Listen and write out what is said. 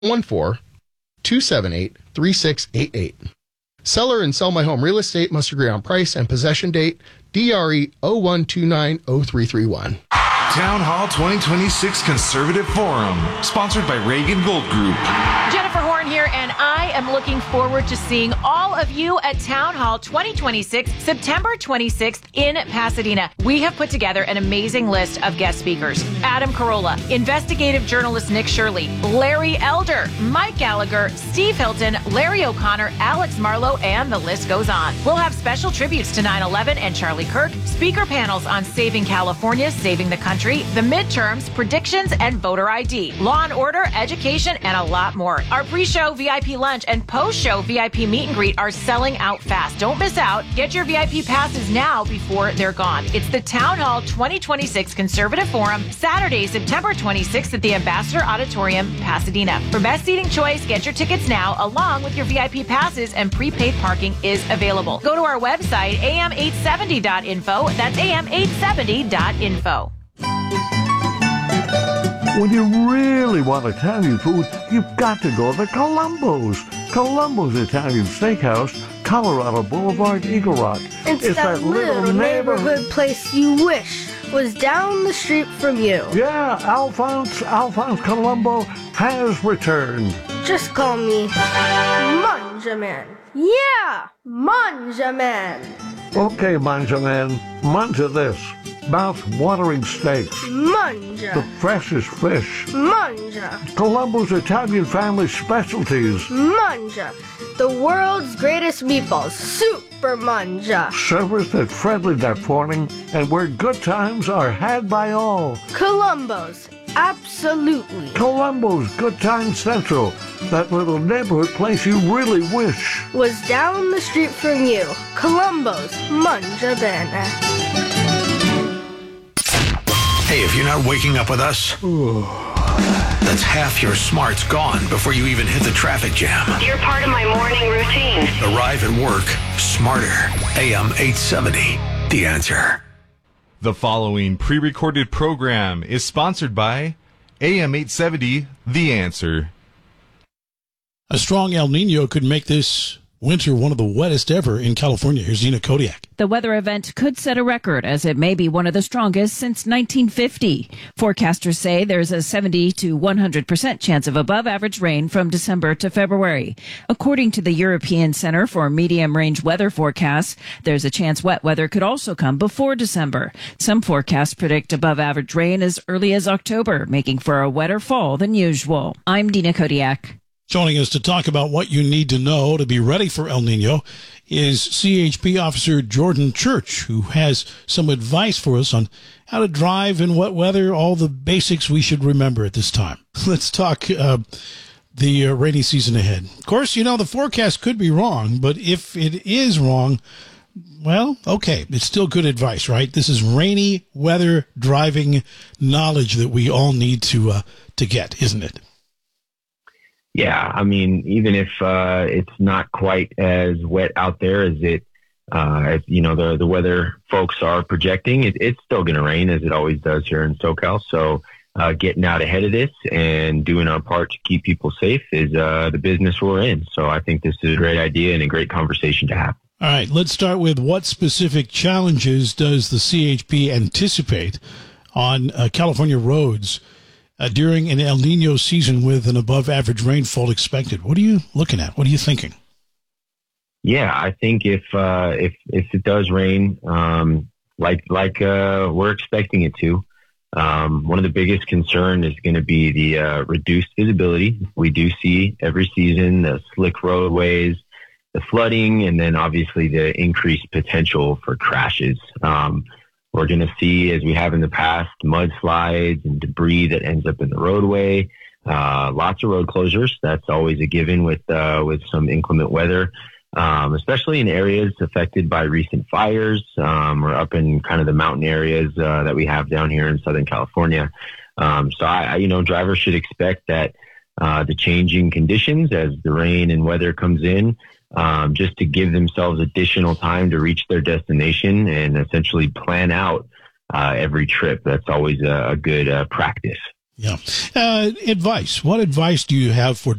714-278-3688. Seller and Sell My Home Real Estate must agree on price and possession date. DRE 01290331. Town Hall 2026 Conservative Forum, sponsored by Reagan Gold Group. Jennifer Horn here, and I am looking forward to seeing all of you at Town Hall 2026, September 26th in Pasadena. We have put together an amazing list of guest speakers. Adam Carolla, investigative journalist Nick Shirley, Larry Elder, Mike Gallagher, Steve Hilton, Larry O'Connor, Alex Marlowe, and the list goes on. We'll have special tributes to 9/11 and Charlie Kirk, speaker panels on saving California, saving the country, the midterms, predictions, and voter ID, law and order, education, and a lot more. Our pre-show VIP lunch and post-show VIP meet and greet are selling out fast. Don't miss out. Get your VIP passes now before they're gone. It's the Town Hall 2026 Conservative Forum, Saturday, September 26th at the Ambassador Auditorium, Pasadena. For best seating choice, get your tickets now along with your VIP passes, and prepaid parking is available. Go to our website, am870.info. That's am870.info. When you really want Italian food, you've got to go to Columbo's. Columbo's Italian Steakhouse, Colorado Boulevard, Eagle Rock. It's that little neighborhood place you wish was down the street from you. Yeah, Alphonse Columbo has returned. Just call me Manjaman. Yeah, Manjaman. Okay, Manjaman, manja this. Mouth-watering steaks. Manja. The freshest fish. Manja. Columbo's Italian family specialties. Manja. The world's greatest meatballs. Super Manja. Serviced at friendly that morning, and where good times are had by all. Columbo's. Absolutely. Columbo's Good Time Central. That little neighborhood place you really wish was down the street from you. Columbo's Manja Bene. Hey, if you're not waking up with us, that's half your smarts gone before you even hit the traffic jam. You're part of my morning routine. Arrive at work smarter. AM 870, The Answer. The following pre-recorded program is sponsored by AM 870, The Answer. A strong El Nino could make this winter one of the wettest ever in California. Here's Dina Kodiak. The weather event could set a record, as it may be one of the strongest since 1950. Forecasters say there's a 70 to 100% chance of above-average rain from December to February. According to the European Center for Medium-Range Weather Forecasts, there's a chance wet weather could also come before December. Some forecasts predict above-average rain as early as October, making for a wetter fall than usual. I'm Dina Kodiak. Joining us to talk about what you need to know to be ready for El Nino is CHP Officer Jordan Church, who has some advice for us on how to drive in wet weather, all the basics we should remember at this time. Let's talk the rainy season ahead. Of course, you know, the forecast could be wrong, but if it is wrong, well, okay, it's still good advice, right? This is rainy weather driving knowledge that we all need to get, isn't it? Yeah, I mean, even if it's not quite as wet out there as as you know, the weather folks are projecting, it's still going to rain, as it always does here in SoCal. So getting out ahead of this and doing our part to keep people safe is the business we're in. So I think this is a great idea and a great conversation to have. All right, let's start with what specific challenges does the CHP anticipate on California roads during an El Nino season with an above-average rainfall expected? What are you looking at? What are you thinking? Yeah, I think if it does rain, like we're expecting it to, one of the biggest concern is going to be the reduced visibility. We do see every season the slick roadways, the flooding, and then obviously the increased potential for crashes. We're going to see, as we have in the past, mudslides and debris that ends up in the roadway. Lots of road closures. That's always a given with some inclement weather, especially in areas affected by recent fires or up in kind of the mountain areas that we have down here in Southern California. So drivers should expect that the changing conditions as the rain and weather comes in, just to give themselves additional time to reach their destination and essentially plan out every trip. That's always a good practice. Yeah. Advice. What advice do you have for